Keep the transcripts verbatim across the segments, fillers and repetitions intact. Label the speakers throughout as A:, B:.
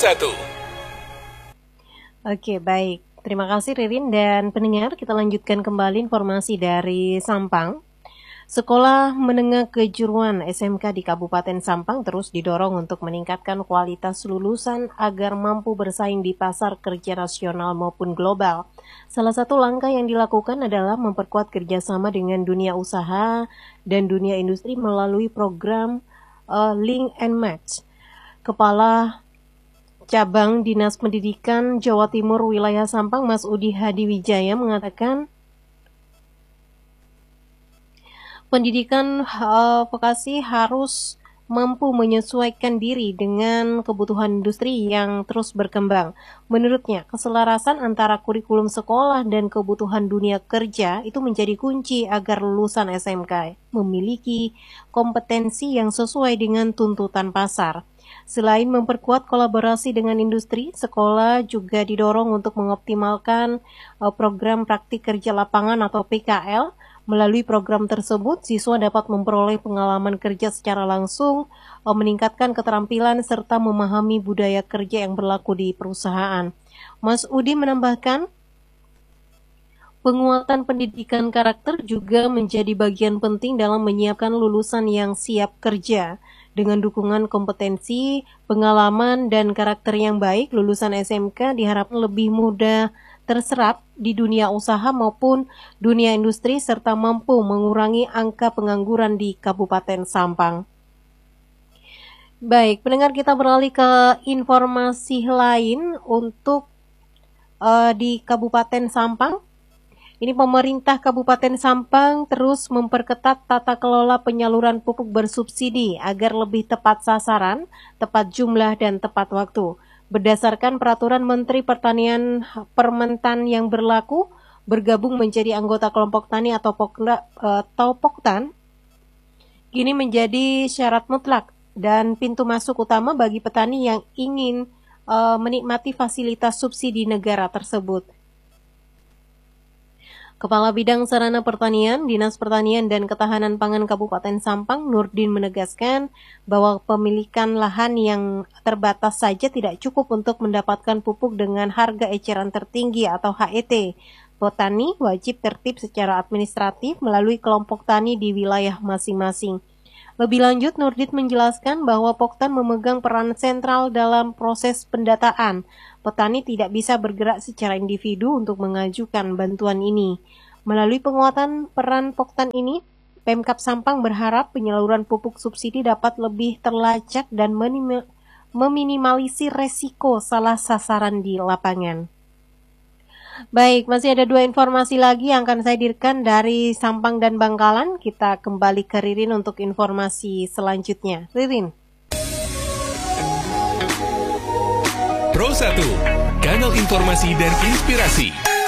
A: satu.
B: Oke, baik. Terima kasih Ririn dan pendengar. Kita lanjutkan kembali informasi dari Sampang. Sekolah Menengah Kejuruan S M K di Kabupaten Sampang terus didorong untuk meningkatkan kualitas lulusan agar mampu bersaing di pasar kerja nasional maupun global. Salah satu langkah yang dilakukan adalah memperkuat kerjasama dengan dunia usaha dan dunia industri melalui program uh, Link and Match. Kepala Cabang Dinas Pendidikan Jawa Timur Wilayah Sampang, Mas Udi Hadiwijaya mengatakan pendidikan uh, vokasi harus mampu menyesuaikan diri dengan kebutuhan industri yang terus berkembang. Menurutnya, keselarasan antara kurikulum sekolah dan kebutuhan dunia kerja itu menjadi kunci agar lulusan S M K memiliki kompetensi yang sesuai dengan tuntutan pasar. Selain memperkuat kolaborasi dengan industri, sekolah juga didorong untuk mengoptimalkan uh, program praktik kerja lapangan atau P K L. Melalui program tersebut, siswa dapat memperoleh pengalaman kerja secara langsung, meningkatkan keterampilan, serta memahami budaya kerja yang berlaku di perusahaan. Mas Udi menambahkan, penguatan pendidikan karakter juga menjadi bagian penting dalam menyiapkan lulusan yang siap kerja. Dengan dukungan kompetensi, pengalaman, dan karakter yang baik, lulusan S M K diharapkan lebih mudah terserap di dunia usaha maupun dunia industri serta mampu mengurangi angka pengangguran di Kabupaten Sampang. Baik, pendengar, kita beralih ke informasi lain untuk uh, di Kabupaten Sampang. Ini pemerintah Kabupaten Sampang terus memperketat tata kelola penyaluran pupuk bersubsidi agar lebih tepat sasaran, tepat jumlah, dan tepat waktu. Berdasarkan peraturan Menteri Pertanian Permentan yang berlaku, bergabung menjadi anggota kelompok tani atau, pokda, atau Poktan, kini menjadi syarat mutlak dan pintu masuk utama bagi petani yang ingin uh, menikmati fasilitas subsidi negara tersebut. Kepala Bidang Sarana Pertanian, Dinas Pertanian dan Ketahanan Pangan Kabupaten Sampang, Nurdin, menegaskan bahwa pemilikan lahan yang terbatas saja tidak cukup untuk mendapatkan pupuk dengan harga eceran tertinggi atau H E T. Petani wajib tertib secara administratif melalui kelompok tani di wilayah masing-masing. Lebih lanjut, Nurdin menjelaskan bahwa Poktan memegang peran sentral dalam proses pendataan. Petani tidak bisa bergerak secara individu untuk mengajukan bantuan ini. Melalui penguatan peran Poktan ini, Pemkab Sampang berharap penyaluran pupuk subsidi dapat lebih terlacak dan meminimalisir resiko salah sasaran di lapangan. Baik, masih ada dua informasi lagi yang akan saya hadirkan dari Sampang dan Bangkalan. Kita kembali ke Ririn untuk informasi selanjutnya. Ririn.
A: Pro satu, kanal informasi dan inspirasi.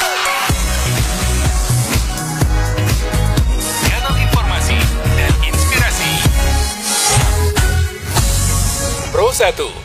A: Kanal informasi dan inspirasi. Pro satu.